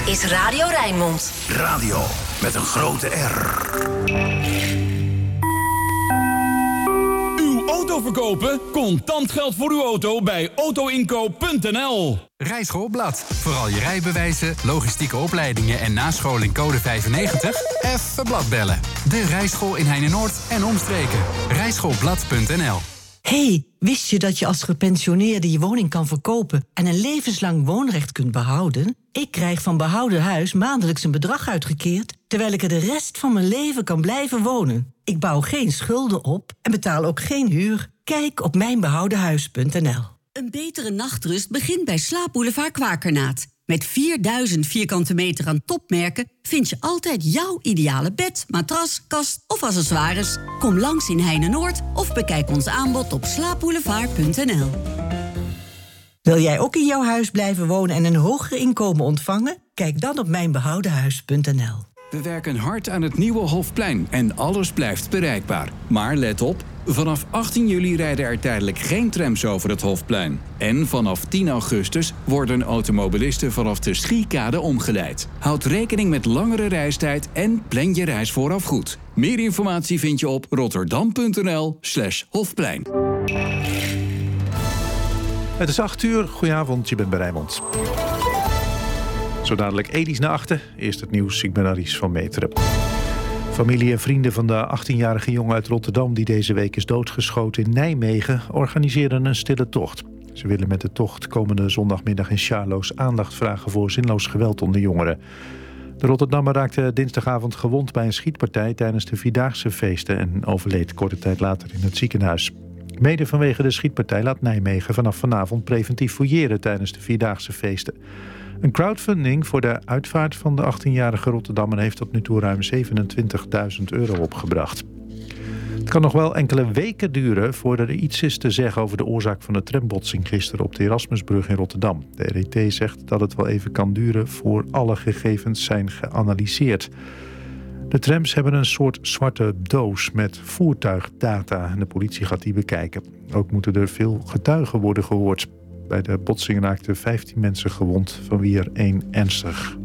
is Radio Rijnmond. Radio met een grote R. Uw auto verkopen? Contant geld voor uw auto bij autoinkoop.nl. Rijschoolblad. Vooral je rijbewijzen, logistieke opleidingen en nascholing code 95? Even blad bellen. De rijschool in Heinenoord en omstreken. Rijschoolblad.nl. Hey, wist je dat je als gepensioneerde je woning kan verkopen en een levenslang woonrecht kunt behouden? Ik krijg van Behouden Huis maandelijks een bedrag uitgekeerd, terwijl ik er de rest van mijn leven kan blijven wonen. Ik bouw geen schulden op en betaal ook geen huur. Kijk op mijnbehoudenhuis.nl. Een betere nachtrust begint bij Slaapboulevard Kwakernaat. Met 4000 vierkante meter aan topmerken vind je altijd jouw ideale bed, matras, kast of accessoires. Kom langs in Heinenoord of bekijk ons aanbod op slaapboulevard.nl. Wil jij ook in jouw huis blijven wonen en een hoger inkomen ontvangen? Kijk dan op mijnbehoudenhuis.nl. We werken hard aan het nieuwe Hofplein en alles blijft bereikbaar. Maar let op, vanaf 18 juli rijden er tijdelijk geen trams over het Hofplein. En vanaf 10 augustus worden automobilisten vanaf de Schiekade omgeleid. Houd rekening met langere reistijd en plan je reis vooraf goed. Meer informatie vind je op rotterdam.nl/Hofplein. Het is 8:00. Goedenavond, je bent bij Rijnmond. Zo dadelijk Edi's na 8. Eerst het nieuws, ik ben Aries van Meteren. Familie en vrienden van de 18-jarige jongen uit Rotterdam die deze week is doodgeschoten in Nijmegen organiseren een stille tocht. Ze willen met de tocht komende zondagmiddag in Sjaarloos aandacht vragen voor zinloos geweld onder jongeren. De Rotterdammer raakte dinsdagavond gewond bij een schietpartij tijdens de Vierdaagse feesten en overleed korte tijd later in het ziekenhuis. Mede vanwege de schietpartij laat Nijmegen vanaf vanavond preventief fouilleren tijdens de Vierdaagse feesten. Een crowdfunding voor de uitvaart van de 18-jarige Rotterdammer heeft tot nu toe ruim €27.000 opgebracht. Het kan nog wel enkele weken duren voordat er iets is te zeggen over de oorzaak van de trambotsing gisteren op de Erasmusbrug in Rotterdam. De RET zegt dat het wel even kan duren voor alle gegevens zijn geanalyseerd. De trams hebben een soort zwarte doos met voertuigdata en de politie gaat die bekijken. Ook moeten er veel getuigen worden gehoord. Bij de botsing raakten 15 mensen gewond, van wie er 1 ernstig.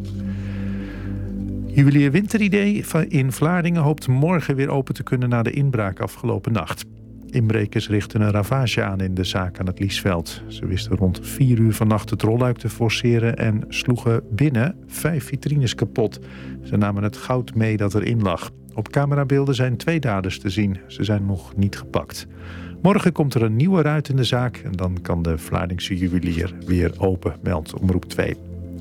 Juwelier Winteridee in Vlaardingen hoopt morgen weer open te kunnen na de inbraak afgelopen nacht. Inbrekers richten een ravage aan in de zaak aan het Liesveld. Ze wisten rond 4 uur vannacht het rolluik te forceren en sloegen binnen 5 vitrines kapot. Ze namen het goud mee dat erin lag. Op camerabeelden zijn 2 daders te zien. Ze zijn nog niet gepakt. Morgen komt er een nieuwe ruit in de zaak en dan kan de Vlaardingse juwelier weer open, meldt Omroep 2.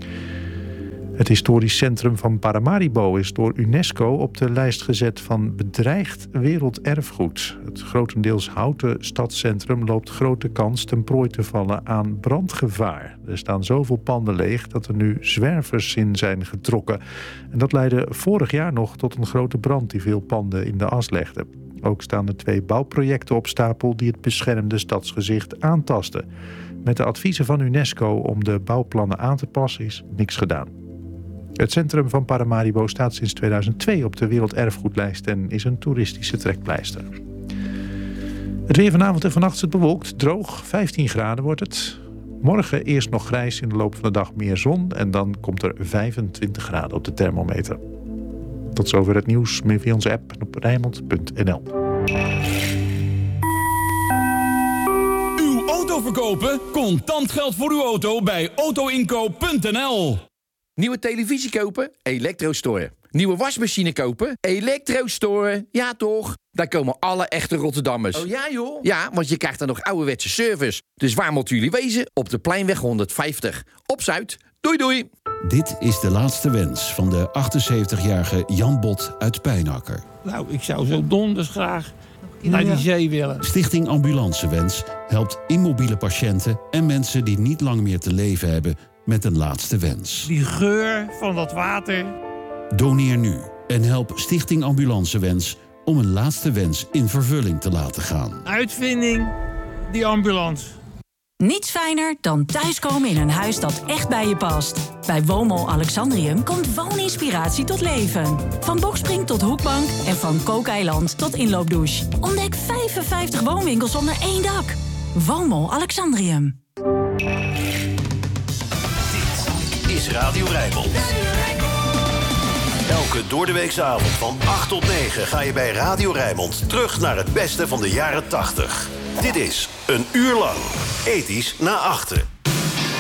Het historisch centrum van Paramaribo is door UNESCO op de lijst gezet van bedreigd werelderfgoed. Het grotendeels houten stadscentrum loopt grote kans ten prooi te vallen aan brandgevaar. Er staan zoveel panden leeg dat er nu zwervers in zijn getrokken. En dat leidde vorig jaar nog tot een grote brand die veel panden in de as legde. Ook staan er 2 bouwprojecten op stapel die het beschermde stadsgezicht aantasten. Met de adviezen van UNESCO om de bouwplannen aan te passen is niks gedaan. Het centrum van Paramaribo staat sinds 2002 op de werelderfgoedlijst en is een toeristische trekpleister. Het weer vanavond en vannacht is het bewolkt, droog, 15 graden wordt het. Morgen eerst nog grijs, in de loop van de dag meer zon en dan komt er 25 graden op de thermometer. Tot zover het nieuws, meer via onze app op Rijnmond.nl. Uw auto verkopen? Contant geld voor uw auto bij autoinkoop.nl. Nieuwe televisie kopen? Elektrostore. Nieuwe wasmachine kopen? Elektrostore. Ja toch? Daar komen alle echte Rotterdammers. Oh ja joh? Ja, want je krijgt dan nog ouderwetse service. Dus waar moeten jullie wezen? Op de Pleinweg 150. Op Zuid. Doei doei. Dit is de laatste wens van de 78-jarige Jan Bot uit Pijnakker. Nou, ik zou zo donders graag naar die zee willen. Stichting Ambulancewens helpt immobiele patiënten en mensen die niet lang meer te leven hebben met een laatste wens. Die geur van dat water. Doneer nu en help Stichting Ambulancewens om een laatste wens in vervulling te laten gaan. Uitvinding, die ambulance. Niets fijner dan thuiskomen in een huis dat echt bij je past. Bij Woonmol Alexandrium komt wooninspiratie tot leven. Van bokspring tot hoekbank en van kookeiland tot inloopdouche. Ontdek 55 woonwinkels onder één dak. Woonmol Alexandrium. is Radio Rijnmond. Elke doordeweekse avond van 8 tot 9 ga je bij Radio Rijnmond terug naar het beste van de jaren 80. Dit is Een Uur Lang. Ethisch na achten.